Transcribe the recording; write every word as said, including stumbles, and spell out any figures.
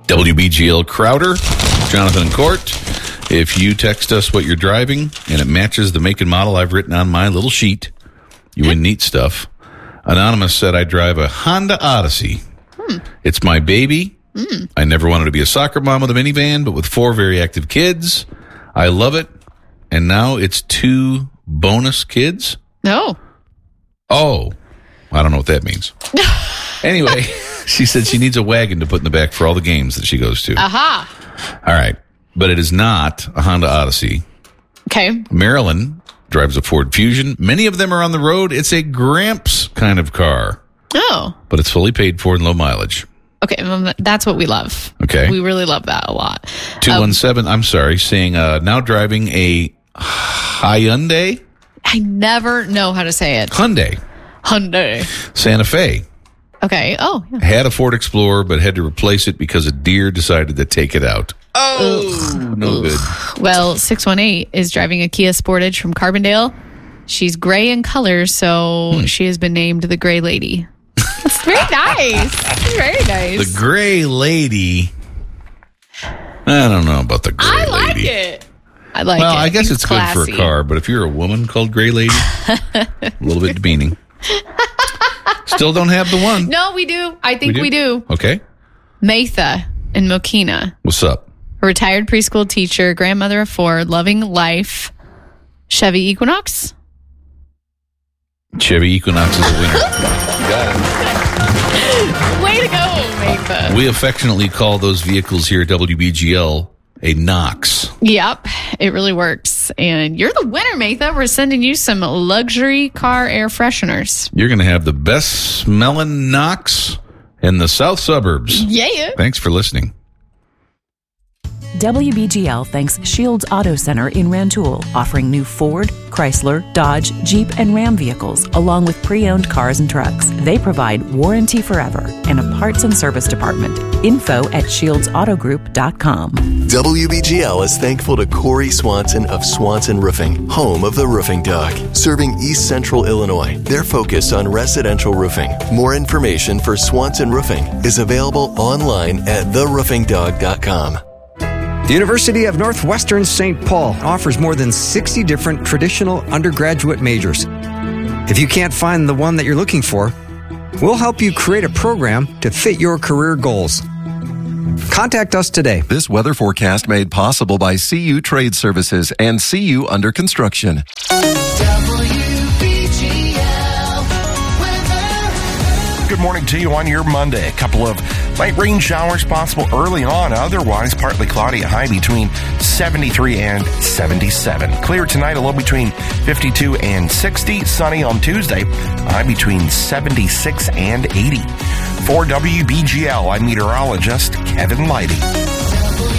W B G L Crowder, Jonathan and Court. If you text us what you're driving and it matches the make and model I've written on my little sheet, you win neat stuff. Anonymous said, I drive a Honda Odyssey. Hmm. It's my baby. Mm. I never wanted to be a soccer mom with a minivan, but with four very active kids, I love it. And now it's two bonus kids. No. Oh, I don't know what that means. Anyway, she said she needs a wagon to put in the back for all the games that she goes to. Aha. All right. But it is not a Honda Odyssey. Okay. Marilyn drives a Ford Fusion. Many of them are on the road. It's a Gramps kind of car. Oh. But it's fully paid for and low mileage. Okay. Well, that's what we love. Okay. We really love that a lot. two one seven, um, I'm sorry, saying uh, now driving a Hyundai. I never know how to say it. Hyundai. Hyundai. Santa Fe. Okay. Oh, yeah. Had a Ford Explorer, but had to replace it because a deer decided to take it out. Oh, Ugh. no good. Well, six one eight is driving a Kia Sportage from Carbondale. She's gray in color, so hmm. she has been named the Gray Lady. It's very nice. Very nice. The Gray Lady. I don't know about the Gray I Lady. I like it. I like well, it. Well, I guess it's, it's good for a car, but if you're a woman called Gray Lady, a little bit demeaning. Still don't have the one. No, we do. I think we do. We do. Okay. Matha in Mokina. What's up? A retired preschool teacher, grandmother of four, loving life. Chevy Equinox? Chevy Equinox is a winner. Got it. Way to go, Matha. We affectionately call those vehicles here at W B G L a Knox. Yep, it really works. And you're the winner, Matha. We're sending you some luxury car air fresheners. You're going to have the best smelling Knox in the south suburbs. Yeah. Thanks for listening. W B G L thanks Shields Auto Center in Rantoul, offering new Ford, Chrysler, Dodge, Jeep, and Ram vehicles, along with pre-owned cars and trucks. They provide warranty forever and a parts and service department. Info at shields auto group dot com. W B G L is thankful to Corey Swanson of Swanson Roofing, home of the Roofing Dog, serving East Central Illinois. They're focused on residential roofing. More information for Swanson Roofing is available online at the roofing dog dot com. The University of Northwestern Saint Paul offers more than sixty different traditional undergraduate majors. If you can't find the one that you're looking for, we'll help you create a program to fit your career goals. Contact us today. This weather forecast made possible by C U Trade Services and C U Under Construction. Good morning to you on your Monday. A couple of light rain showers possible early on. Otherwise, partly cloudy, a high between seventy-three and seventy-seven. Clear tonight, a low between fifty-two and sixty. Sunny on Tuesday, a high between seventy-six and eighty. For W B G L, I'm meteorologist Kevin Leidy.